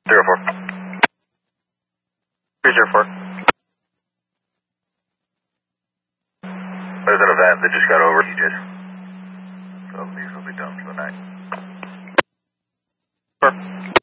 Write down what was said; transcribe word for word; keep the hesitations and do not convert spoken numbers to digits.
Zero four. Three zero four. There's an event that just got over. You just. So these will be done for the night. Four.